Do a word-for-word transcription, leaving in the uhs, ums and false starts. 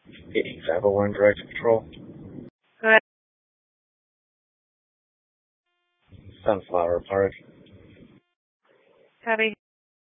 Example one, direct control. Good. Sunflower Park. Copy.